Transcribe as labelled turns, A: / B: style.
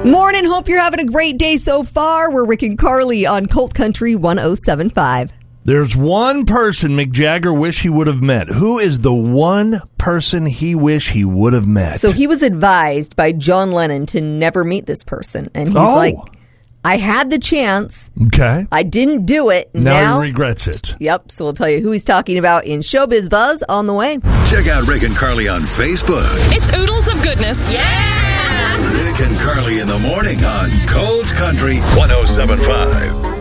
A: Morning, hope you're having a great day so far. We're Rick and Carly on Colt Country 107.5.
B: There's one person Mick Jagger wish he would have met. Who is the one person he wish he would have met?
A: So he was advised by John Lennon to never meet this person. And he's like, I had the chance.
B: Okay.
A: I didn't do it.
B: Now he regrets it.
A: Yep. So we'll tell you who he's talking about in Showbiz Buzz on the way.
C: Check out Rick and Carly on Facebook.
D: It's Oodles of Goodness. Yeah!
C: Rick and Carly in the morning on Colt Country 107.5.